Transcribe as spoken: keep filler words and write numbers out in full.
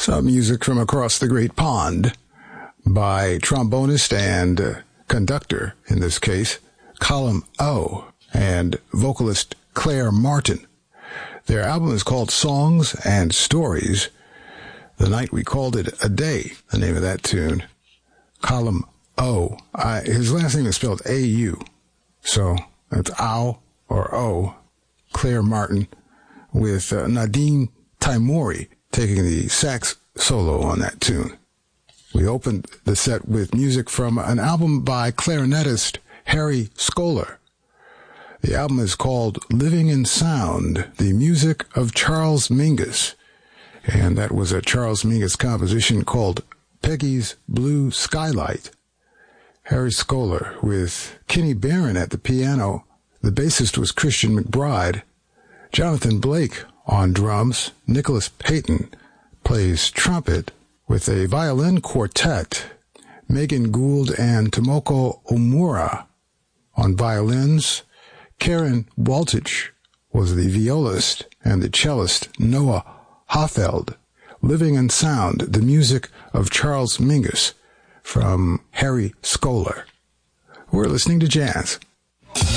Some music from across the Great Pond by trombonist and uh, conductor, in this case, Colum O, and vocalist Claire Martin. Their album is called Songs and Stories. The Night We Called It a Day, the name of that tune. Colum O. I, his last name is spelled A U. So that's Ao or O. Claire Martin with uh, Nadine Taimori taking the sax solo on that tune. We opened the set with music from an album by clarinetist Harry Skoller. The album is called Living in Sound, the music of Charles Mingus. And that was a Charles Mingus composition called Peggy's Blue Skylight. Harry Skoller with Kenny Barron at the piano. The bassist was Christian McBride. Jonathan Blake on drums. Nicholas Payton plays trumpet with a violin quartet. Megan Gould and Tomoko Omura on violins. Karen Waltich was the violist, and the cellist Noah Hoffeld. Living in Sound, the music of Charles Mingus from Harry Skoller. We're listening to jazz.